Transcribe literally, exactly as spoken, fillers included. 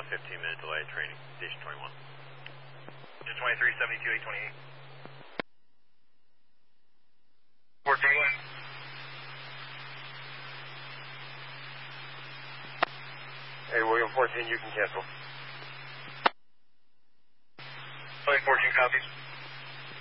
fifteen minute delay in training, station twenty-one. twenty-three seventy-two, eight twenty-eight. fourteen. Hey, William fourteen, you can cancel. William fourteen copies.